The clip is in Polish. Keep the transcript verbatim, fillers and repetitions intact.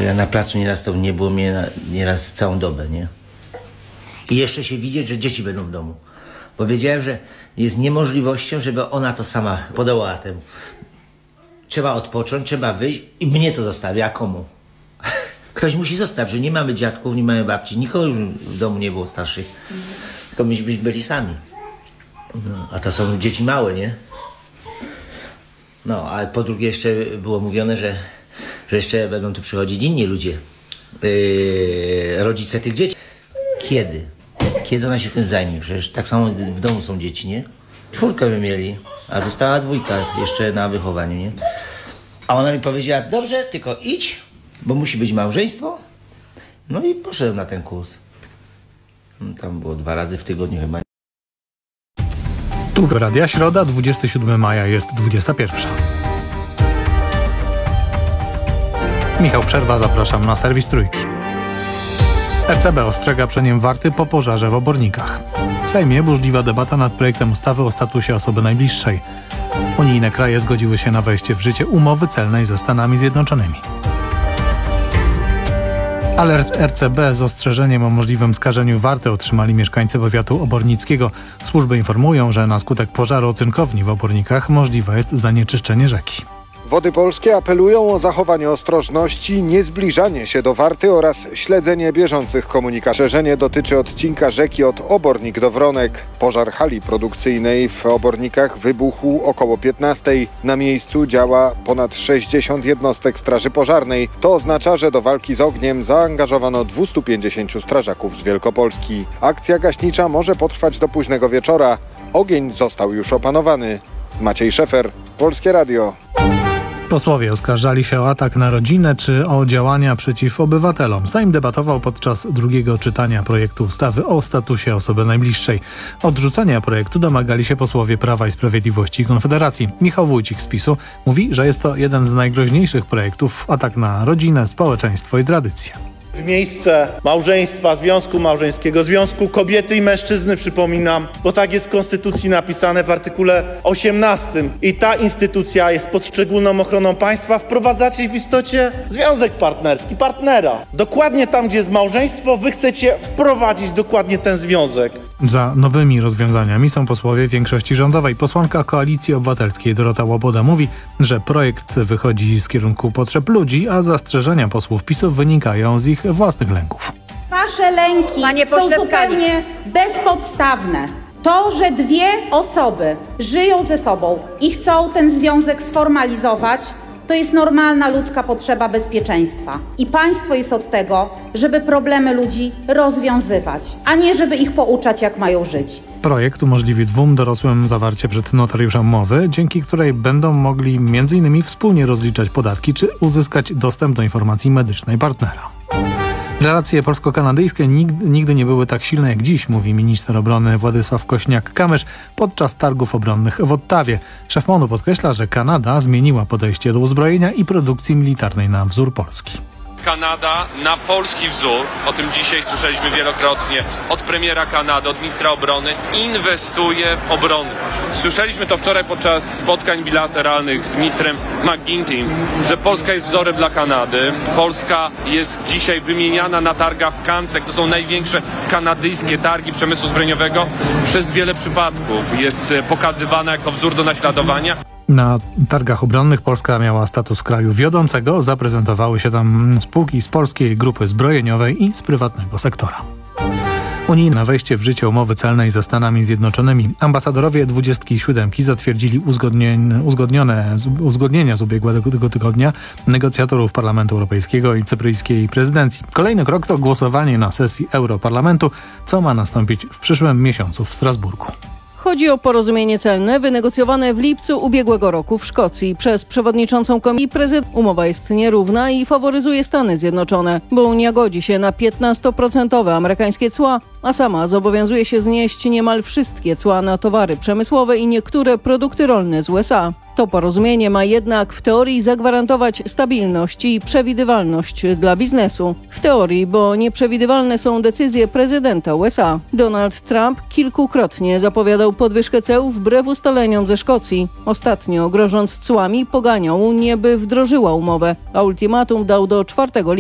Ja na placu nieraz to nie było mnie na, nieraz całą dobę, nie? I jeszcze się widzieć, że dzieci będą w domu. Bo wiedziałem, że jest niemożliwością, żeby ona to sama podołała temu. Trzeba odpocząć, trzeba wyjść i mnie to zostawi, a komu? Ktoś musi zostać, że nie mamy dziadków, nie mamy babci, nikogo już w domu nie było starszych. Tylko myśmy byli sami. No, a to są dzieci małe, nie? No, a po drugie jeszcze było mówione, że, że jeszcze będą tu przychodzić inni ludzie. Yy, rodzice tych dzieci. Kiedy? Kiedy ona się tym zajmie? Przecież tak samo w domu są dzieci, nie? Czwórkę by mieli, a została dwójka jeszcze na wychowaniu, nie? A ona mi powiedziała, dobrze, tylko idź, bo musi być małżeństwo. No i poszedłem na ten kurs. No, tam było dwa razy w tygodniu chyba. Tu Radia Środa, dwudziestego siódmego maja, jest dwudziesta pierwsza. Michał Przerwa, zapraszam na serwis Trójki. R C B ostrzega przeniem warty po pożarze w Obornikach. W Sejmie burzliwa debata nad projektem ustawy o statusie osoby najbliższej. Unijne kraje zgodziły się na wejście w życie umowy celnej ze Stanami Zjednoczonymi. Alert R C B z ostrzeżeniem o możliwym skażeniu warty otrzymali mieszkańcy powiatu obornickiego. Służby informują, że na skutek pożaru ocynkowni w Obornikach możliwe jest zanieczyszczenie rzeki. Wody Polskie apelują o zachowanie ostrożności, niezbliżanie się do warty oraz śledzenie bieżących komunikatów. Strzeżenie dotyczy odcinka rzeki od Obornik do Wronek. Pożar hali produkcyjnej w Obornikach wybuchł około piętnastej. Na miejscu działa ponad sześćdziesiąt jednostek straży pożarnej. To oznacza, że do walki z ogniem zaangażowano dwieście pięćdziesięciu strażaków z Wielkopolski. Akcja gaśnicza może potrwać do późnego wieczora. Ogień został już opanowany. Maciej Szefer, Polskie Radio. Posłowie oskarżali się o atak na rodzinę czy o działania przeciw obywatelom. Sejm debatował podczas drugiego czytania projektu ustawy o statusie osoby najbliższej. Odrzucenia projektu domagali się posłowie Prawa i Sprawiedliwości i Konfederacji. Michał Wójcik z PiSu mówi, że jest to jeden z najgroźniejszych projektów, atak na rodzinę, społeczeństwo i tradycję. W miejsce małżeństwa, związku małżeńskiego, związku kobiety i mężczyzny, przypominam, bo tak jest w Konstytucji napisane w artykule osiemnastym. I ta instytucja jest pod szczególną ochroną państwa. Wprowadzacie w istocie związek partnerski, partnera. Dokładnie tam, gdzie jest małżeństwo, wy chcecie wprowadzić dokładnie ten związek. Za nowymi rozwiązaniami są posłowie większości rządowej. Posłanka Koalicji Obywatelskiej Dorota Łoboda mówi, że projekt wychodzi z kierunku potrzeb ludzi, a zastrzeżenia posłów PiSu wynikają z ich własnych lęków. Wasze lęki Panie są pośle zupełnie bezpodstawne. To, że dwie osoby żyją ze sobą i chcą ten związek sformalizować, to jest normalna ludzka potrzeba bezpieczeństwa. I państwo jest od tego, żeby problemy ludzi rozwiązywać, a nie żeby ich pouczać, jak mają żyć. Projekt umożliwi dwóm dorosłym zawarcie przed notariuszem umowy, dzięki której będą mogli między innymi wspólnie rozliczać podatki czy uzyskać dostęp do informacji medycznej partnera. Relacje polsko-kanadyjskie nigdy, nigdy nie były tak silne jak dziś, mówi minister obrony Władysław Kośniak-Kamysz podczas targów obronnych w Ottawie. Szef M O N-u podkreśla, że Kanada zmieniła podejście do uzbrojenia i produkcji militarnej na wzór polski. Kanada na polski wzór, o tym dzisiaj słyszeliśmy wielokrotnie od premiera Kanady, od ministra obrony, inwestuje w obronę. Słyszeliśmy to wczoraj podczas spotkań bilateralnych z ministrem McGuinty, że Polska jest wzorem dla Kanady. Polska jest dzisiaj wymieniana na targach w Kansas, to są największe kanadyjskie targi przemysłu zbrojeniowego. Przez wiele przypadków jest pokazywana jako wzór do naśladowania. Na targach obronnych Polska miała status kraju wiodącego. Zaprezentowały się tam spółki z polskiej grupy zbrojeniowej i z prywatnego sektora. Unijne wejście w życie umowy celnej ze Stanami Zjednoczonymi. Ambasadorowie dwudziestki siódemki zatwierdzili uzgodnione, uzgodnienia z ubiegłego tygodnia negocjatorów Parlamentu Europejskiego i cypryjskiej prezydencji. Kolejny krok to głosowanie na sesji Europarlamentu, co ma nastąpić w przyszłym miesiącu w Strasburgu. Chodzi o porozumienie celne wynegocjowane w lipcu ubiegłego roku w Szkocji przez przewodniczącą komisji prezydent. Umowa jest nierówna i faworyzuje Stany Zjednoczone, bo Unia godzi się na piętnastoprocentowe amerykańskie cła, a sama zobowiązuje się znieść niemal wszystkie cła na towary przemysłowe i niektóre produkty rolne z U S A. To porozumienie ma jednak w teorii zagwarantować stabilność i przewidywalność dla biznesu. W teorii, bo nieprzewidywalne są decyzje prezydenta U S A. Donald Trump kilkukrotnie zapowiadał podwyżkę ceł wbrew ustaleniom ze Szkocji. Ostatnio, grożąc cłami, poganiał Unię, by wdrożyła umowę, a ultimatum dał do czwartego lipca.